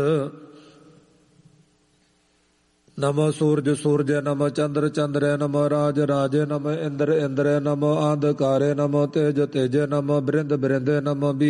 ਨਮੋ ਸੂਰਜ ਸੂਰਜੈ ਨਮੋ ਚੰਦਰ ਚੰਦਰੈ ਨਮੋ ਰਾਜ ਰਾਜੇ ਨਮੋ ਇੰਦਰ ਇੰਦਰੈ ਨਮੋ ਅੰਧਕਾਰੇ ਨਮੋ ਤੇਜ ਤੇਜੇ ਨਮੋ ਬ੍ਰਿੰਦ ਬ੍ਰਿੰਦੇ ਨਮੋ